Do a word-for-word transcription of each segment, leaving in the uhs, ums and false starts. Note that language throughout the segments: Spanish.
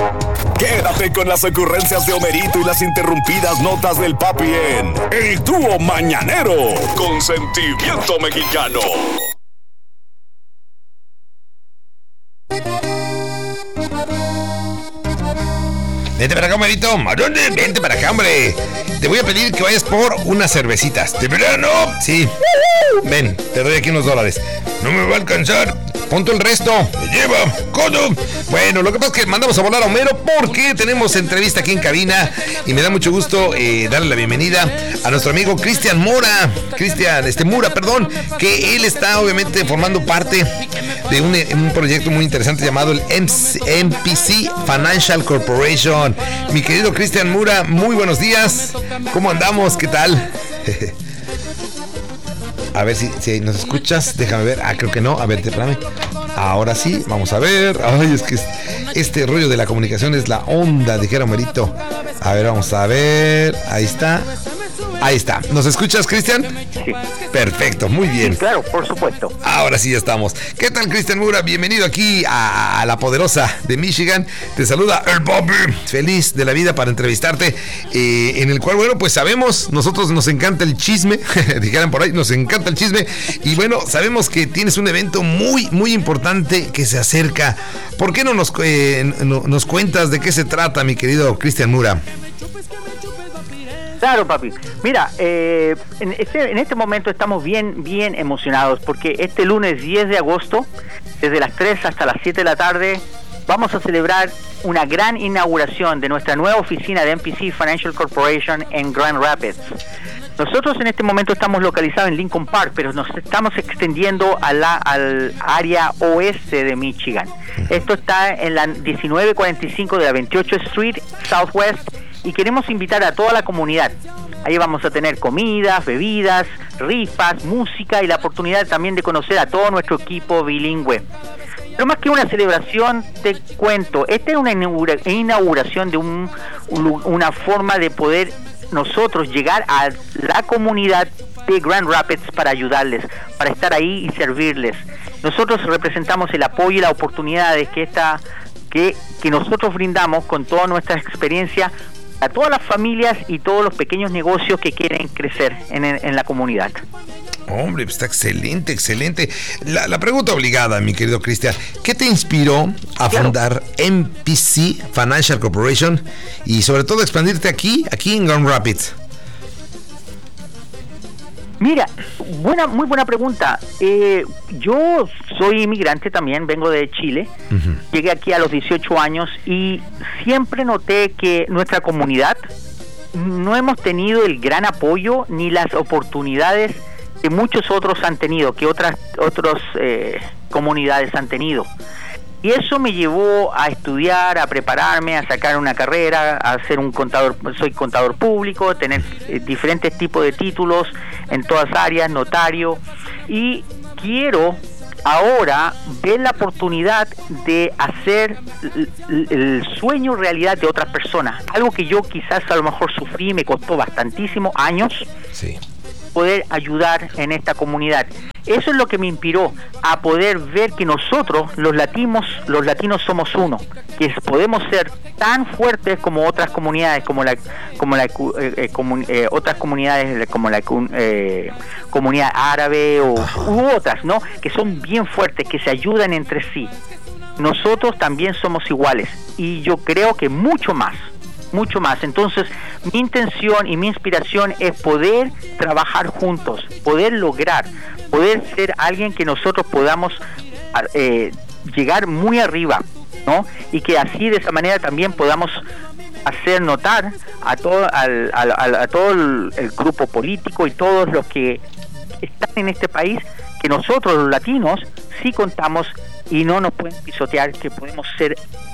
Quédate con las ocurrencias de Homerito y las interrumpidas notas del papi en El Dúo Mañanero con Sentimiento Mexicano. Vente para acá, Homerito. ¿A dónde? Vente para acá, hombre. Te voy a pedir que vayas por unas cervecitas. ¿De verano? Sí. Ven, te doy aquí unos dólares. No me va a alcanzar. Ponte el resto. Me lleva. Codo. Bueno, lo que pasa es que mandamos a volar a Homero porque tenemos entrevista aquí en cabina y me da mucho gusto eh, darle la bienvenida a nuestro amigo Cristian Mora. Cristian, este Mura, perdón, que él está obviamente formando parte de un, un proyecto muy interesante llamado el M P C Financial Corporation. Mi querido Cristian Mura, muy buenos días. ¿Cómo andamos? ¿Qué tal? A ver si, si nos escuchas. Déjame ver. Ah, creo que no. A ver, espérame. Ahora sí, vamos a ver. Ay, es que este rollo de la comunicación es la onda, dijera Homerito. A ver, vamos a ver. Ahí está. Ahí está. ¿Nos escuchas, Cristian? Sí. Perfecto, muy bien. Sí, claro, por supuesto. Ahora sí ya estamos. ¿Qué tal, Cristian Mura? Bienvenido aquí a, a la poderosa de Michigan. Te saluda el Bobby. Feliz de la vida para entrevistarte. Eh, en el cual, bueno, pues sabemos, nosotros nos encanta el chisme. Dijeran por ahí, nos encanta el chisme. Y bueno, sabemos que tienes un evento muy, muy importante que se acerca. ¿Por qué no nos, eh, no, nos cuentas de qué se trata, mi querido Cristian Mura? Claro, papi. Mira, eh, en, este, en este momento estamos bien, bien emocionados porque este lunes diez de agosto, desde las tres hasta las siete de la tarde, vamos a celebrar una gran inauguración de nuestra nueva oficina de M P C Financial Corporation en Grand Rapids. Nosotros en este momento estamos localizados en Lincoln Park, pero nos estamos extendiendo a la, al área oeste de Michigan. Esto está en la diecinueve cuarenta y cinco de la veintiocho Street Southwest y queremos invitar a toda la comunidad. Ahí vamos a tener comidas, bebidas, rifas, música y la oportunidad también de conocer a todo nuestro equipo bilingüe. Pero más que una celebración, te cuento, esta es una inaugura- inauguración de un, un, una forma de poder nosotros llegar a la comunidad de Grand Rapids para ayudarles, para estar ahí y servirles. Nosotros representamos el apoyo y las oportunidades que, esta, que, que nosotros brindamos con toda nuestra experiencia a todas las familias y todos los pequeños negocios que quieren crecer en, en la comunidad. Hombre, pues está excelente, excelente. La, la pregunta obligada, mi querido Cristian, ¿qué te inspiró a Claro. fundar M P C Financial Corporation y sobre todo expandirte aquí, aquí en Grand Rapids? Mira, buena, muy buena pregunta. Eh, yo soy inmigrante también, vengo de Chile. Uh-huh. Llegué aquí a los dieciocho años y siempre noté que nuestra comunidad no hemos tenido el gran apoyo ni las oportunidades que muchos otros han tenido, que otras otras eh, comunidades han tenido. Y eso me llevó a estudiar, a prepararme, a sacar una carrera, a ser un contador, soy contador público, tener eh, diferentes tipos de títulos en todas áreas, notario, y quiero ahora ver la oportunidad de hacer el, el sueño realidad de otras personas, algo que yo quizás a lo mejor sufrí, me costó bastantísimos años. Sí. Poder ayudar en esta comunidad. Eso es lo que me inspiró a poder ver que nosotros, los latinos, los latinos somos uno, que podemos ser tan fuertes como otras comunidades, como la, como la, eh, comun, eh, otras comunidades, como la eh, comunidad árabe o u otras, ¿no? Que son bien fuertes, que se ayudan entre sí. Nosotros también somos iguales y yo creo que mucho más. mucho más. Entonces, mi intención y mi inspiración es poder trabajar juntos, poder lograr, poder ser alguien que nosotros podamos eh, llegar muy arriba, ¿no? Y que así, de esa manera, también podamos hacer notar a todo, al, al, al, a todo el, el grupo político y todos los que están en este país, que nosotros, los latinos, sí contamos y no nos pueden pisotear, que podemos ser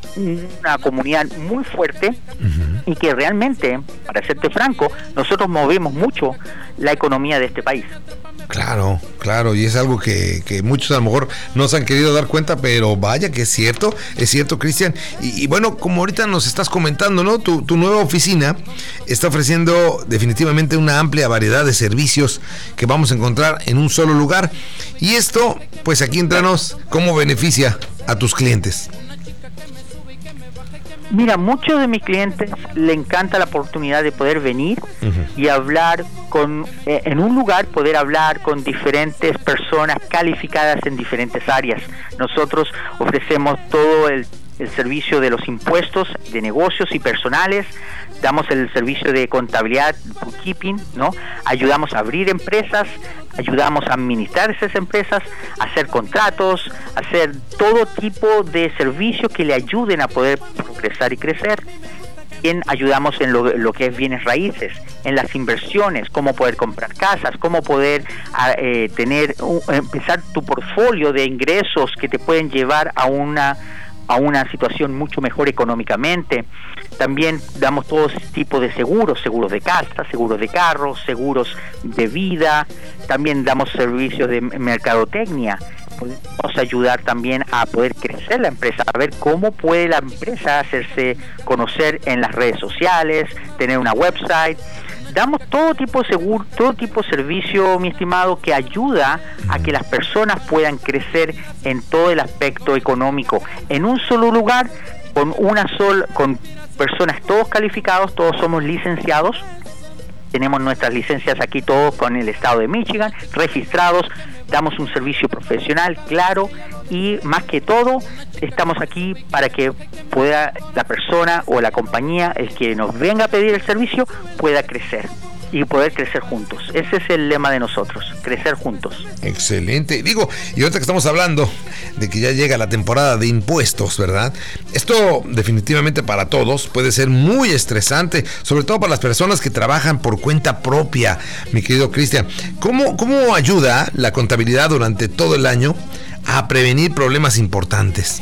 una comunidad muy fuerte. Uh-huh. Y que realmente, para serte franco, nosotros movemos mucho la economía de este país. Claro, claro, y es algo que, que muchos a lo mejor no se han querido dar cuenta, pero vaya que es cierto, es cierto, Cristian. Y, y bueno, como ahorita nos estás comentando, ¿no? Tu, tu nueva oficina está ofreciendo definitivamente una amplia variedad de servicios que vamos a encontrar en un solo lugar. Y esto, pues aquí entranos, ¿cómo beneficia a tus clientes? Mira, muchos de mis clientes le encanta la oportunidad de poder venir uh-huh. y hablar con, eh, en un lugar, poder hablar con diferentes personas calificadas en diferentes áreas. Nosotros ofrecemos todo el, el servicio de los impuestos de negocios y personales, damos el servicio de contabilidad, bookkeeping, ¿no? Ayudamos a abrir empresas, ayudamos a administrar esas empresas, a hacer contratos, a hacer todo tipo de servicios que le ayuden a poder progresar y crecer. También ayudamos en lo, lo que es bienes raíces, en las inversiones, cómo poder comprar casas, cómo poder eh, tener un, empezar tu portfolio de ingresos que te pueden llevar a una a una situación mucho mejor económicamente. También damos todo tipo de seguros, seguros de casa, seguros de carros, seguros de vida. También damos servicios de mercadotecnia. Podemos ayudar también a poder crecer la empresa, a ver cómo puede la empresa hacerse conocer en las redes sociales, tener una website. Damos todo tipo de seguro, todo tipo de servicio, mi estimado, que ayuda a que las personas puedan crecer en todo el aspecto económico, en un solo lugar, con una sola, con personas todos calificados, todos somos licenciados. Tenemos nuestras licencias aquí todos con el estado de Michigan, registrados, damos un servicio profesional, claro, y más que todo, estamos aquí para que pueda la persona o la compañía, el que nos venga a pedir el servicio, pueda crecer y poder crecer juntos. Ese es el lema de nosotros, crecer juntos. Excelente. Digo, y ahorita que estamos hablando de que ya llega la temporada de impuestos, ¿verdad? Esto definitivamente para todos puede ser muy estresante, sobre todo para las personas que trabajan por cuenta propia, mi querido Cristian. ¿Cómo, cómo ayuda la contabilidad durante todo el año a prevenir problemas importantes?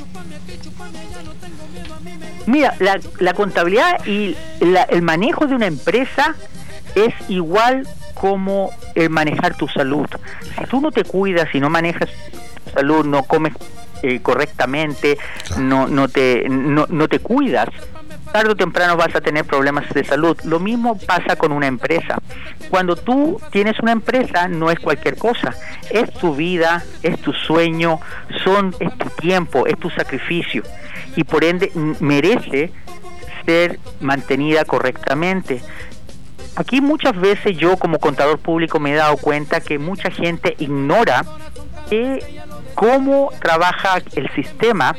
Mira, la, la contabilidad y la, el manejo de una empresa es igual como el manejar tu salud. Si tú no te cuidas, si no manejas tu salud, no comes eh, correctamente, no no te no, no te cuidas, tarde o temprano vas a tener problemas de salud. Lo mismo pasa con una empresa. Cuando tú tienes una empresa, no es cualquier cosa, es tu vida, es tu sueño, son es tu tiempo, es tu sacrificio, y por ende merece ser mantenida correctamente. Aquí muchas veces yo como contador público me he dado cuenta que mucha gente ignora que cómo trabaja el sistema,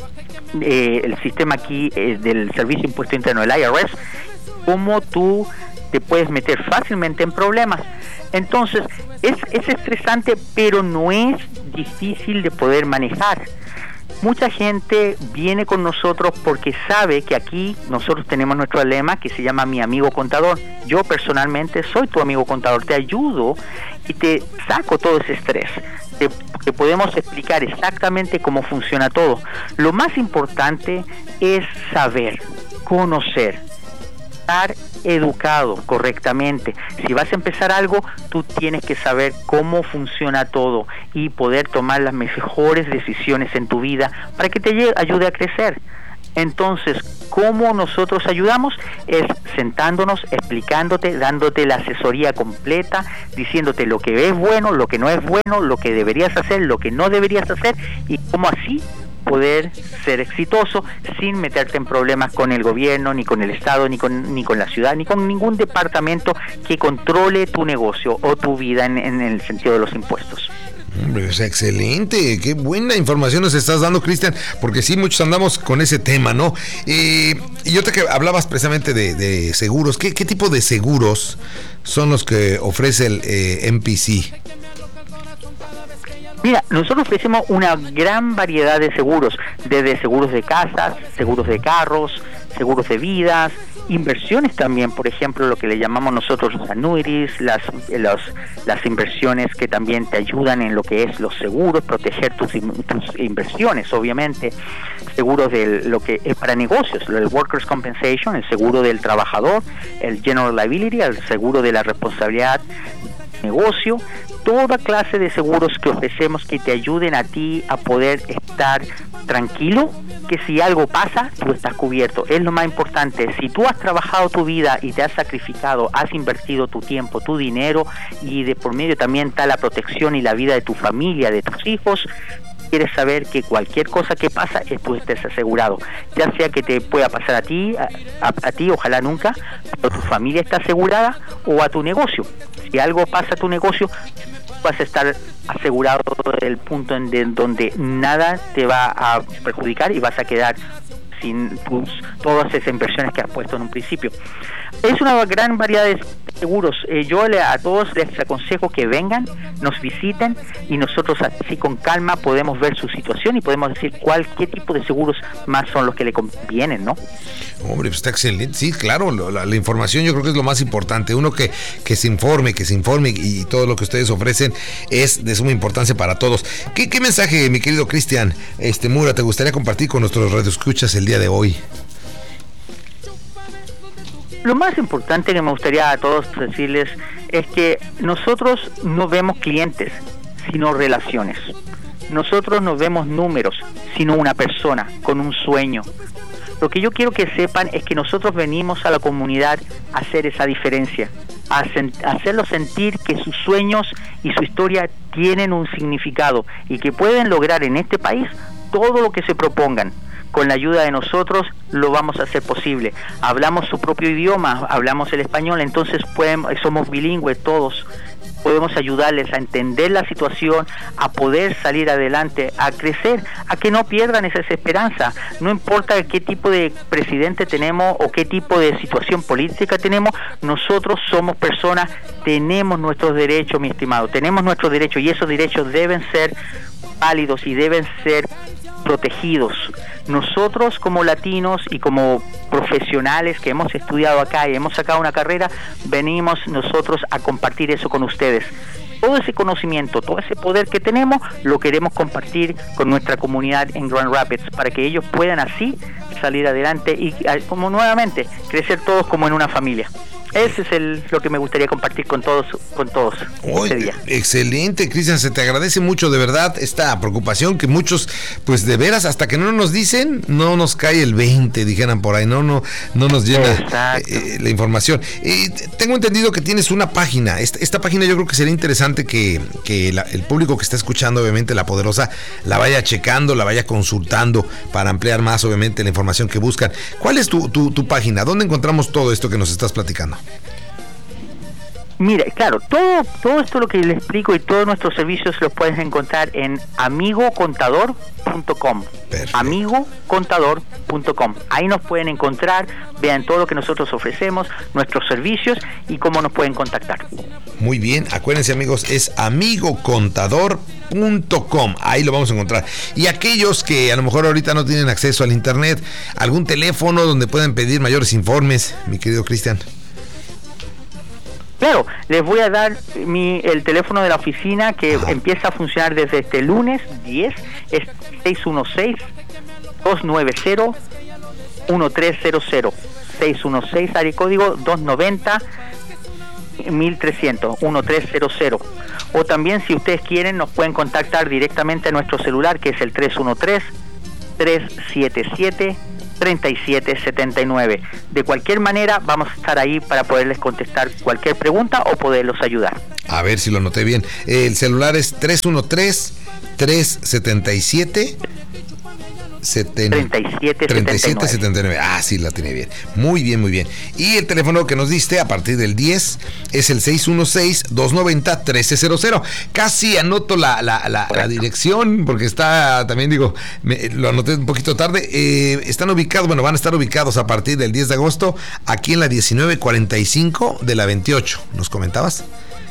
eh, el sistema aquí eh, del Servicio de Impuesto Interno, el I R S, cómo tú te puedes meter fácilmente en problemas. Entonces, es, es estresante, pero no es difícil de poder manejar. Mucha gente viene con nosotros porque sabe que aquí nosotros tenemos nuestro lema que se llama Mi Amigo Contador. Yo personalmente soy tu amigo contador, te ayudo y te saco todo ese estrés. Te, te podemos explicar exactamente cómo funciona todo. Lo más importante es saber, conocer, estar educado correctamente. Si vas a empezar algo, tú tienes que saber cómo funciona todo y poder tomar las mejores decisiones en tu vida para que te ayude a crecer. Entonces, ¿cómo nosotros ayudamos? Es sentándonos, explicándote, dándote la asesoría completa, diciéndote lo que es bueno, lo que no es bueno, lo que deberías hacer, lo que no deberías hacer, y cómo así poder ser exitoso sin meterte en problemas con el gobierno, ni con el Estado, ni con ni con la ciudad, ni con ningún departamento que controle tu negocio o tu vida en, en el sentido de los impuestos. Hombre, es excelente, qué buena información nos estás dando, Cristian, porque sí, muchos andamos con ese tema, ¿no? Eh, y yo te que hablabas precisamente de, de seguros, ¿qué, qué tipo de seguros son los que ofrece el eh, M P C? Mira, nosotros ofrecemos una gran variedad de seguros, desde seguros de casas, seguros de carros, seguros de vidas, inversiones también, por ejemplo, lo que le llamamos nosotros los annuities, las, los, las inversiones que también te ayudan en lo que es los seguros, proteger tus, tus inversiones, obviamente, seguros de lo que es para negocios, el Workers' Compensation, el seguro del trabajador, el General Liability, el seguro de la responsabilidad negocio, toda clase de seguros que ofrecemos que te ayuden a ti a poder estar tranquilo, que si algo pasa, tú estás cubierto. Es lo más importante. Si tú has trabajado tu vida y te has sacrificado, has invertido tu tiempo, tu dinero, y de por medio también está la protección y la vida de tu familia, de tus hijos, quieres saber que cualquier cosa que pasa, eh, tú estés asegurado, ya sea que te pueda pasar a ti, a, a, a ti, ojalá nunca, pero tu familia está asegurada, o a tu negocio. Si algo pasa a tu negocio, vas a estar asegurado del punto en de, donde nada te va a perjudicar y vas a quedar sin tus, todas esas inversiones que has puesto en un principio. Es una gran variedad de seguros. Eh, yo le, a todos les aconsejo que vengan, nos visiten y nosotros así con calma podemos ver su situación y podemos decir cuál, qué tipo de seguros más son los que le convienen, ¿no? Hombre, pues está excelente. Sí, claro, la, la información yo creo que es lo más importante. Uno que, que se informe, que se informe y todo lo que ustedes ofrecen es de suma importancia para todos. ¿Qué, qué mensaje, mi querido Cristian este, Mura, te gustaría compartir con nuestros radioescuchas el día de hoy? Lo más importante que me gustaría a todos decirles es que nosotros no vemos clientes, sino relaciones. Nosotros no vemos números, sino una persona con un sueño. Lo que yo quiero que sepan es que nosotros venimos a la comunidad a hacer esa diferencia, a, sen- a hacerlos sentir que sus sueños y su historia tienen un significado y que pueden lograr en este país todo lo que se propongan. Con la ayuda de nosotros lo vamos a hacer posible. Hablamos su propio idioma, hablamos el español, entonces podemos, somos bilingües todos. Podemos ayudarles a entender la situación, a poder salir adelante, a crecer, a que no pierdan esa esperanza. No importa qué tipo de presidente tenemos o qué tipo de situación política tenemos, nosotros somos personas, tenemos nuestros derechos, mi estimado, tenemos nuestros derechos y esos derechos deben ser válidos y deben ser protegidos. Nosotros como latinos y como profesionales que hemos estudiado acá y hemos sacado una carrera, venimos nosotros a compartir eso con ustedes. Todo ese conocimiento, todo ese poder que tenemos, lo queremos compartir con nuestra comunidad en Grand Rapids para que ellos puedan así salir adelante y como nuevamente crecer todos como en una familia. Ese es el, lo que me gustaría compartir con todos, con todos Oye, este día. Excelente, Cristian, se te agradece mucho de verdad esta preocupación que muchos, pues de veras, hasta que no nos dicen, no nos cae el veinte, dijeran por ahí, no, no, no nos llena eh, la información. Eh, tengo entendido que tienes una página, esta, esta página yo creo que sería interesante que, que la, el público que está escuchando, obviamente, La Poderosa, la vaya checando, la vaya consultando para ampliar más, obviamente, la información que buscan. ¿Cuál es tu, tu, tu página? ¿Dónde encontramos todo esto que nos estás platicando? Mire, claro, todo todo esto lo que les explico y todos nuestros servicios los puedes encontrar en amigo contador punto com. amigo contador punto com. Ahí nos pueden encontrar, vean todo lo que nosotros ofrecemos, nuestros servicios y cómo nos pueden contactar. Muy bien, acuérdense amigos, es amigo contador punto com, ahí lo vamos a encontrar. Y aquellos que a lo mejor ahorita no tienen acceso al internet, algún teléfono donde puedan pedir mayores informes, mi querido Cristian. Claro, les voy a dar mi el teléfono de la oficina que Ajá. empieza a funcionar desde este lunes diez, es seis uno seis, dos nueve cero, uno tres cero cero, seis uno seis, área código dos noventa, mil trescientos, uno tres cero cero. O también si ustedes quieren nos pueden contactar directamente a nuestro celular que es el tres uno tres, tres siete siete, tres siete siete nueve. De cualquier manera vamos a estar ahí para poderles contestar cualquier pregunta o poderlos ayudar. A ver si lo noté bien. El celular es tres uno tres, tres siete siete, treinta y siete setenta y nueve. Ah, sí, la tiene bien. Muy bien, muy bien. Y el teléfono que nos diste a partir del diez es el seis uno seis, dos noventa, uno tres cero cero. Casi anoto la, la, la, la dirección porque está, también digo, me, lo anoté un poquito tarde. Eh, están ubicados, bueno, van a estar ubicados a partir del diez de agosto aquí en la diecinueve cuarenta y cinco de la veintiocho. ¿Nos comentabas?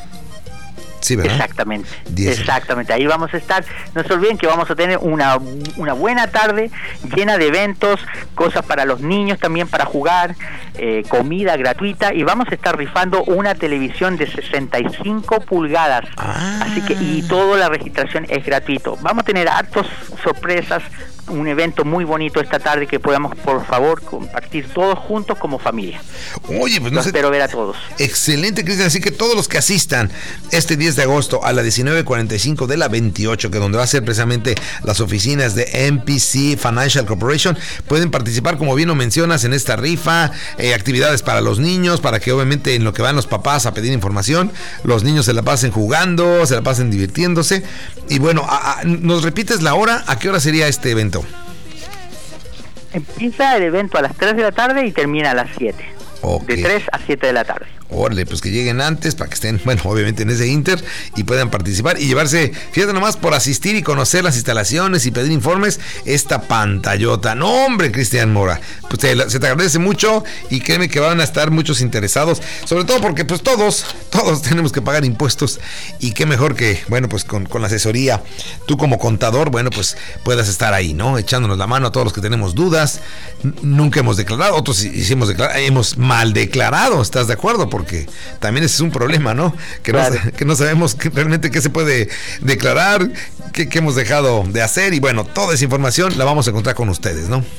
Sí, ¿verdad? Exactamente, diez. Exactamente, ahí vamos a estar. No se olviden que vamos a tener una, una buena tarde llena de eventos, cosas para los niños también para jugar, eh, comida gratuita y vamos a estar rifando una televisión de sesenta y cinco pulgadas, ah. así que y toda la registración es gratuito. Vamos a tener hartos sorpresas, un evento muy bonito esta tarde que podamos, por favor, compartir todos juntos como familia. Oye, pues no Lo sé. espero ver a todos. Excelente, Cristian. Así que todos los que asistan este diez de agosto a la diecinueve cuarenta y cinco de la veintiocho, que donde va a ser precisamente las oficinas de M P C Financial Corporation, pueden participar, como bien lo mencionas, en esta rifa, eh, actividades para los niños, para que obviamente en lo que van los papás a pedir información, los niños se la pasen jugando, se la pasen divirtiéndose. Y bueno, a, a, ¿nos repites la hora? ¿A qué hora sería este evento? Empieza el evento a las tres de la tarde y termina a las siete. Okay. De tres a siete de la tarde. Órale, pues que lleguen antes para que estén, bueno, obviamente en ese inter y puedan participar y llevarse, fíjate nomás, por asistir y conocer las instalaciones y pedir informes, esta pantallota. No, hombre, Cristian Mora, pues te, se te agradece mucho y créeme que van a estar muchos interesados, sobre todo porque pues todos, todos tenemos que pagar impuestos y qué mejor que, bueno, pues con, con la asesoría, tú como contador, bueno, pues puedas estar ahí, ¿no? Echándonos la mano a todos los que tenemos dudas. N- nunca hemos declarado, otros hicimos declarar, hemos mal declarado, ¿estás de acuerdo? Porque también ese es un problema, ¿no? Que, claro. no, que no sabemos que realmente qué se puede declarar, qué, qué hemos dejado de hacer y bueno, toda esa información la vamos a encontrar con ustedes, ¿no?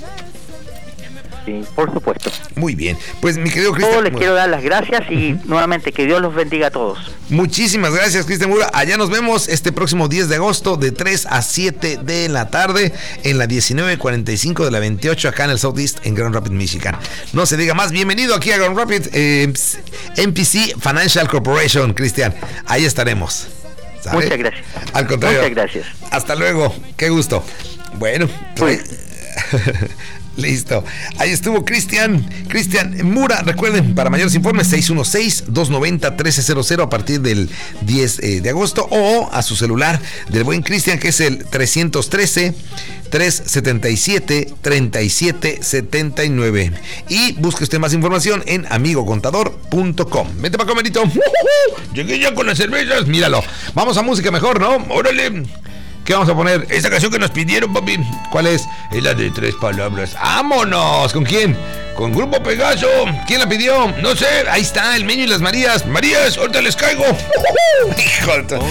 Sí, por supuesto. Muy bien, pues mi querido Cristian, todos les quiero dar las gracias y uh-huh. nuevamente que Dios los bendiga a todos. Muchísimas gracias, Cristian Mura. Allá nos vemos este próximo diez de agosto de tres a siete de la tarde en la diecinueve cuarenta y cinco de la veintiocho acá en el Southeast en Grand Rapids, Michigan. No se diga más, bienvenido aquí a Grand Rapids, eh, M P C Financial Corporation, Cristian. Ahí estaremos. ¿Sabe? Muchas gracias. Al contrario. Muchas gracias. Hasta luego, qué gusto. Bueno, pues... Listo. Ahí estuvo Cristian, Cristian Mura. Recuerden, para mayores informes, seis uno seis, dos nueve cero, uno tres cero cero a partir del diez de agosto o a su celular del buen Cristian, que es el tres uno tres, tres siete siete, tres siete siete nueve. Y busque usted más información en amigo contador punto com. Vente para acá, Merito. Llegué ya con las cervezas. Míralo. Vamos a música mejor, ¿no? Órale. ¿Qué vamos a poner? Esa canción que nos pidieron, papi. ¿Cuál es? Es la de Tres Palabras. ¡Vámonos! ¿Con quién? Con Grupo Pegaso. ¿Quién la pidió? No sé. Ahí está, el Meño y las Marías. Marías, ahorita les caigo. Hijo de...